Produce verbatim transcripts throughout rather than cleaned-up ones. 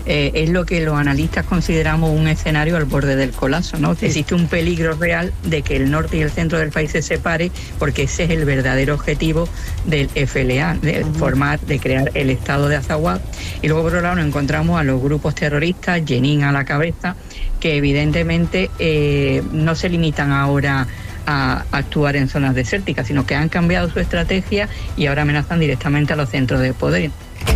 eh, es lo que los analistas consideramos un escenario al borde del colapso, ¿no? Existe un peligro real de que el norte y el centro del país se separe, porque ese es el verdadero objetivo del F L A, de uh-huh. formar, de crear el estado de Azawad. Y luego por otro lado nos encontramos a los grupos terroristas, Jenin a la cabeza, que evidentemente eh, no se limitan ahora a actuar en zonas desérticas, sino que han cambiado su estrategia y ahora amenazan directamente a los centros de poder.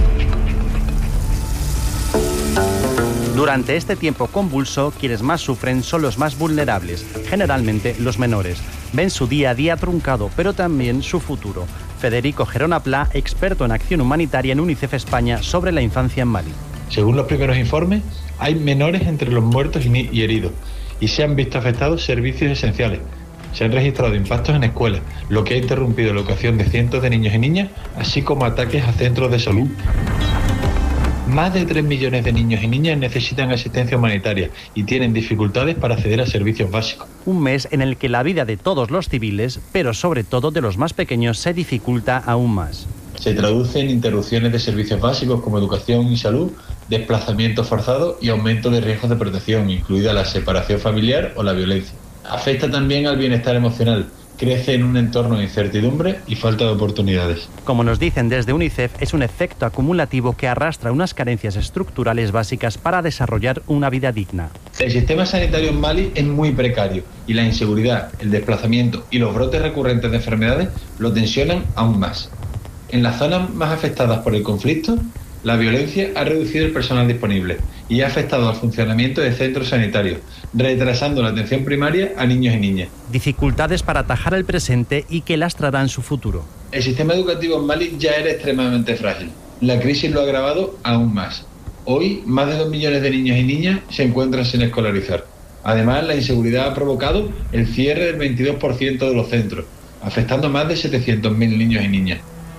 Durante este tiempo convulso, quienes más sufren son los más vulnerables, generalmente los menores. Ven su día a día truncado, pero también su futuro. Federico Gerona Pla, experto en acción humanitaria en UNICEF España sobre la infancia en Mali. Según los primeros informes, hay menores entre los muertos y heridos y se han visto afectados servicios esenciales. Se han registrado impactos en escuelas, lo que ha interrumpido la educación de cientos de niños y niñas, así como ataques a centros de salud. Más de tres millones de niños y niñas necesitan asistencia humanitaria y tienen dificultades para acceder a servicios básicos. Un mes en el que la vida de todos los civiles, pero sobre todo de los más pequeños, se dificulta aún más. Se traduce en interrupciones de servicios básicos como educación y salud, desplazamiento forzado y aumento de riesgos de protección, incluida la separación familiar o la violencia. Afecta también al bienestar emocional. Crece en un entorno de incertidumbre y falta de oportunidades. Como nos dicen desde UNICEF, es un efecto acumulativo que arrastra unas carencias estructurales básicas para desarrollar una vida digna. El sistema sanitario en Mali es muy precario y la inseguridad, el desplazamiento y los brotes recurrentes de enfermedades lo tensionan aún más. En las zonas más afectadas por el conflicto, la violencia ha reducido el personal disponible y ha afectado al funcionamiento de centros sanitarios, retrasando la atención primaria a niños y niñas. Dificultades para atajar el presente y que lastrarán su futuro. El sistema educativo en Mali ya era extremadamente frágil. La crisis lo ha agravado aún más. Hoy, más de dos millones de niños y niñas se encuentran sin escolarizar. Además, la inseguridad ha provocado el cierre del veintidós por ciento de los centros, afectando a más de setecientos mil niños y niñas.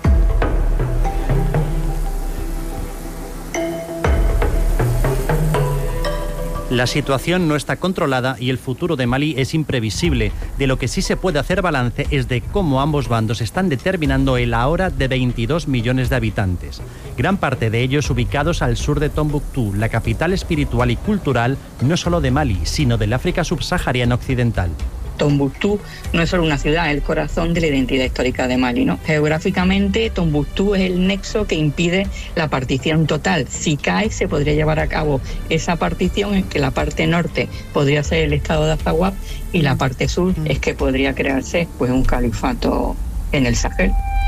La situación no está controlada y el futuro de Mali es imprevisible. De lo que sí se puede hacer balance es de cómo ambos bandos están determinando el ahora de veintidós millones de habitantes. Gran parte de ellos ubicados al sur de Tombuctú, la capital espiritual y cultural no solo de Mali, sino del África subsahariana occidental. Tombuctú no es solo una ciudad, es el corazón de la identidad histórica de Mali, ¿no? Geográficamente, Tombuctú es el nexo que impide la partición total. Si cae, se podría llevar a cabo esa partición en que la parte norte podría ser el estado de Azawad y la parte sur es que podría crearse pues un califato en el Sahel.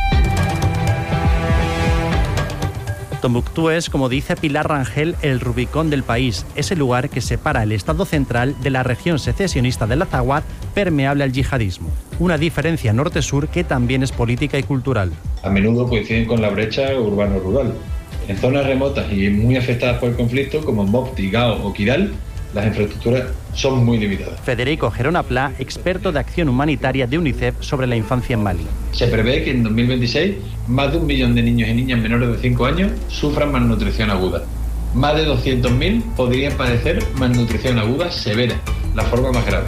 Tombuctú es, como dice Pilar Rangel, el Rubicón del país. Es el lugar que separa el estado central de la región secesionista del Azawad, permeable al yihadismo. Una diferencia norte-sur que también es política y cultural. A menudo coinciden con la brecha urbano-rural. En zonas remotas y muy afectadas por el conflicto, como Mopti, Gao o Kidal, las infraestructuras son muy limitadas. Federico Gerona Pla, experto de acción humanitaria de UNICEF sobre la infancia en Mali. Se prevé que en dos mil veintiséis más de un millón de niños y niñas menores de cinco años sufran malnutrición aguda. Más de doscientos mil podrían padecer malnutrición aguda severa, la forma más grave.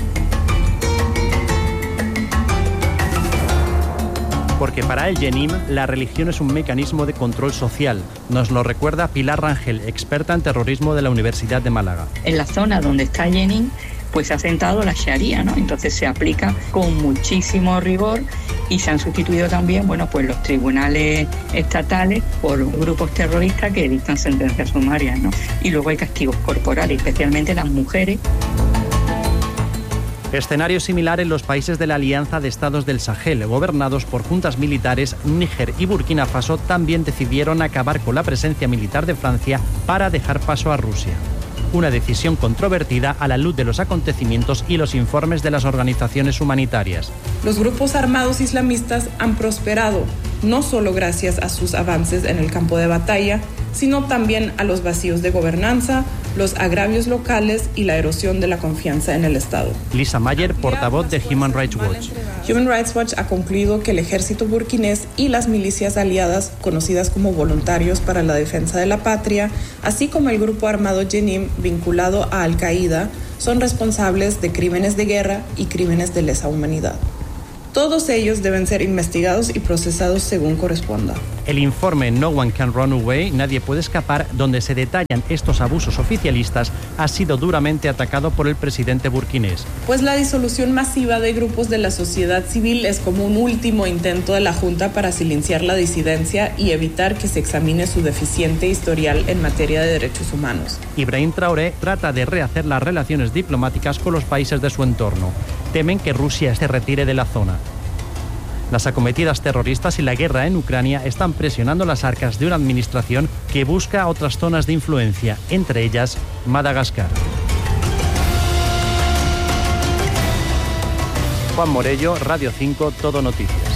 Porque para el Jenim, la religión es un mecanismo de control social. Nos lo recuerda Pilar Rangel, experta en terrorismo de la Universidad de Málaga. En la zona donde está Jenin, pues se ha sentado la Sharia, ¿no? Entonces se aplica con muchísimo rigor y se han sustituido también, bueno, pues los tribunales estatales por grupos terroristas que dictan sentencias sumarias, ¿no? Y luego hay castigos corporales, especialmente las mujeres. Escenario similar en los países de la Alianza de Estados del Sahel, gobernados por juntas militares. Níger y Burkina Faso también decidieron acabar con la presencia militar de Francia para dejar paso a Rusia. Una decisión controvertida a la luz de los acontecimientos y los informes de las organizaciones humanitarias. Los grupos armados islamistas han prosperado, no solo gracias a sus avances en el campo de batalla, sino también a los vacíos de gobernanza, los agravios locales y la erosión de la confianza en el Estado. Lisa Mayer, portavoz de Human Rights Watch. Human Rights Watch ha concluido que el ejército burkinés y las milicias aliadas, conocidas como voluntarios para la defensa de la patria, así como el grupo armado Jenim vinculado a Al-Qaeda, son responsables de crímenes de guerra y crímenes de lesa humanidad. Todos ellos deben ser investigados y procesados según corresponda. El informe No One Can Run Away, Nadie puede escapar, donde se detallan estos abusos oficialistas, ha sido duramente atacado por el presidente burkinés. Pues la disolución masiva de grupos de la sociedad civil es como un último intento de la Junta para silenciar la disidencia y evitar que se examine su deficiente historial en materia de derechos humanos. Ibrahim Traoré trata de rehacer las relaciones diplomáticas con los países de su entorno. Temen que Rusia se retire de la zona. Las acometidas terroristas y la guerra en Ucrania están presionando las arcas de una administración que busca otras zonas de influencia, entre ellas Madagascar. Juan Morello, Radio cinco, Todo Noticias.